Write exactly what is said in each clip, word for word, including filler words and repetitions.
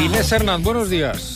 Inés Hernán, buenos días.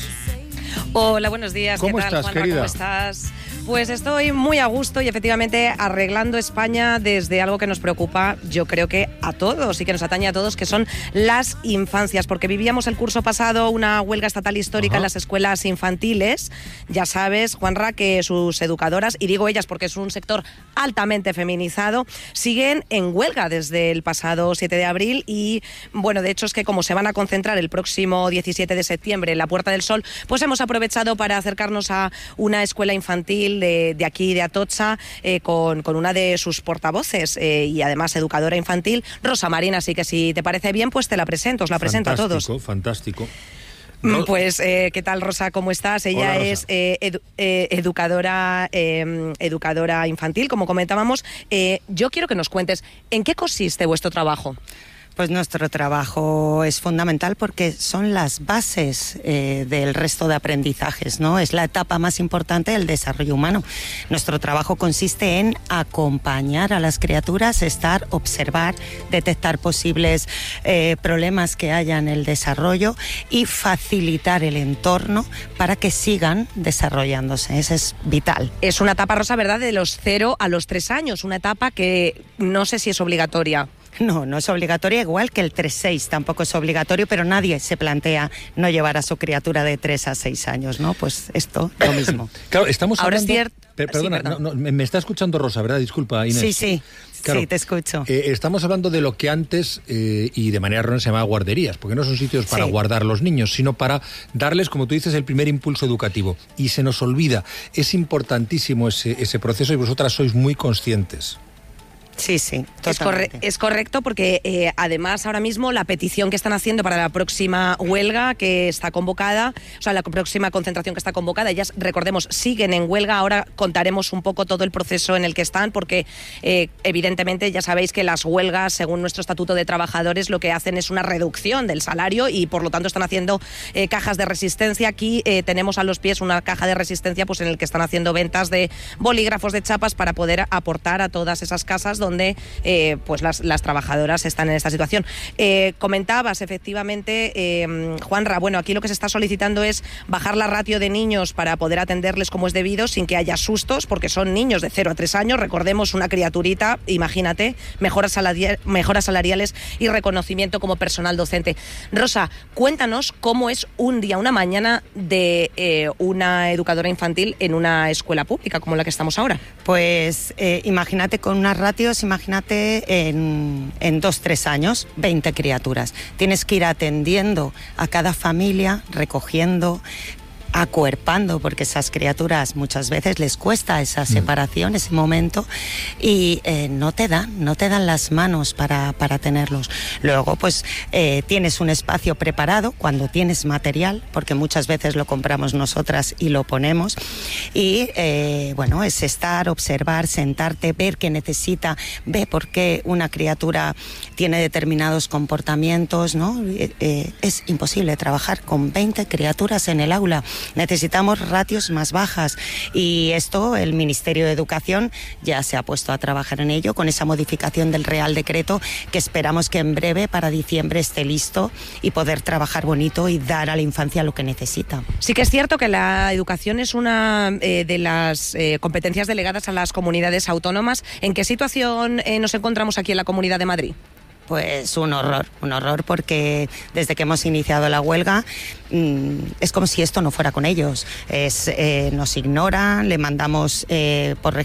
Hola, buenos días. ¿Cómo ¿Qué tal, estás, Juanra? querida? ¿Cómo estás? Pues estoy muy a gusto y efectivamente arreglando España desde algo que nos preocupa, yo creo que a todos y que nos atañe a todos, que son las infancias, porque vivíamos el curso pasado una huelga estatal histórica Ajá. en las escuelas infantiles. Ya sabes, Juanra, que sus educadoras, y digo ellas porque es un sector altamente feminizado, siguen en huelga desde el pasado siete de abril y, bueno, de hecho es que como se van a concentrar el próximo diecisiete de septiembre en la Puerta del Sol, pues hemos aprovechado para acercarnos a una escuela infantil De, de aquí, de Atocha, eh, con, con una de sus portavoces eh, y además educadora infantil, Rosa Marín. Así que si te parece bien, pues te la presento, os la presento a todos. Fantástico, fantástico. Pues, eh, ¿qué tal, Rosa? ¿Cómo estás? Ella Hola, es eh, edu eh, educadora, eh, educadora infantil, como comentábamos. Eh, yo quiero que nos cuentes, ¿en qué consiste vuestro trabajo? Pues nuestro trabajo es fundamental porque son las bases eh, del resto de aprendizajes, ¿no? Es la etapa más importante del desarrollo humano. Nuestro trabajo consiste en acompañar a las criaturas, estar, observar, detectar posibles eh, problemas que haya en el desarrollo y facilitar el entorno para que sigan desarrollándose. Eso es vital. Es una etapa, Rosa, ¿verdad?, de los cero a los tres años, una etapa que no sé si es obligatoria. No, no es obligatoria, igual que el tres seis tampoco es obligatorio, pero nadie se plantea no llevar a su criatura de tres a seis años, ¿no? Pues esto, lo mismo. Claro, estamos Ahora hablando... es cierto... Per perdona, sí, perdón. no, no, me está escuchando Rosa, ¿verdad? Disculpa, Inés. Sí, sí, claro, sí, te escucho. Eh, estamos hablando de lo que antes, eh, y de manera errónea, se llamaba guarderías, porque no son sitios para sí. guardar a los niños, sino para darles, como tú dices, el primer impulso educativo. Y se nos olvida, es importantísimo ese, ese proceso y vosotras sois muy conscientes. Sí, sí, es, corre es correcto porque eh, además ahora mismo la petición que están haciendo para la próxima huelga que está convocada, o sea, la próxima concentración que está convocada, ellas, recordemos, siguen en huelga. Ahora contaremos un poco todo el proceso en el que están porque eh, evidentemente ya sabéis que las huelgas, según nuestro Estatuto de Trabajadores, lo que hacen es una reducción del salario y por lo tanto están haciendo eh, cajas de resistencia. Aquí eh, tenemos a los pies una caja de resistencia pues en el que están haciendo ventas de bolígrafos, de chapas para poder aportar a todas esas casas donde eh, pues las, las trabajadoras están en esta situación. Eh, comentabas, efectivamente, eh, Juanra, bueno, aquí lo que se está solicitando es bajar la ratio de niños para poder atenderles como es debido, sin que haya sustos, porque son niños de cero a tres años, recordemos, una criaturita, imagínate, mejoras, salarial, mejoras salariales y reconocimiento como personal docente. Rosa, cuéntanos cómo es un día, una mañana de eh, una educadora infantil en una escuela pública como la que estamos ahora. Pues eh, imagínate con unas ratios, imagínate en, en dos, tres años, veinte criaturas. Tienes que ir atendiendo a cada familia, recogiendo, acuerpando, porque esas criaturas muchas veces les cuesta esa separación, ese momento, y eh, no te dan, no te dan las manos para, para tenerlos. Luego, pues, eh, tienes un espacio preparado cuando tienes material, porque muchas veces lo compramos nosotras y lo ponemos, y eh, bueno, es estar, observar, sentarte, ver qué necesita, ver por qué una criatura tiene determinados comportamientos, ¿no? Eh, eh, es imposible trabajar con veinte criaturas en el aula. Necesitamos ratios más bajas y esto el Ministerio de Educación ya se ha puesto a trabajar en ello con esa modificación del Real Decreto que esperamos que en breve, para diciembre, esté listo y poder trabajar bonito y dar a la infancia lo que necesita. Sí que es cierto que la educación es una eh, de las eh, competencias delegadas a las comunidades autónomas. ¿En qué situación eh, nos encontramos aquí en la Comunidad de Madrid? Pues un horror, un horror porque desde que hemos iniciado la huelga mmm, es como si esto no fuera con ellos. Es, eh, nos ignoran, le mandamos eh, por